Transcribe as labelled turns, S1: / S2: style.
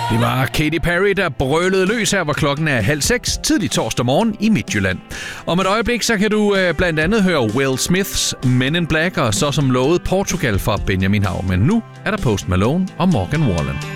S1: Det var Katy Perry, der brølede løs her, hvor klokken er 5:30 tidlig torsdag morgen i Midtjylland. Om et øjeblik, så kan du blandt andet høre Will Smiths Men in Black og så som lovet Portugal fra Benjamin Hav. Men nu er der Post Malone og Morgan Wallen.